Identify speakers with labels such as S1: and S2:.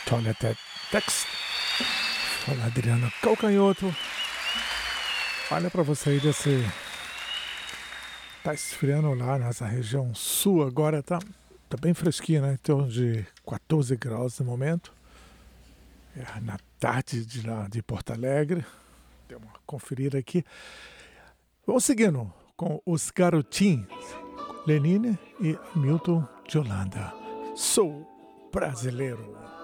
S1: Teletext. Fala, Adriano Calcanhoto. Olha para você aí desse... Tá esfriando lá nessa região sul agora, tá bem fresquinho, né? Em torno de 14 graus no momento. É na tarde de lá de Porto Alegre. Deu uma conferida aqui. Vamos seguindo com os garotinhos. Lenine e Milton de Holanda. Sou brasileiro.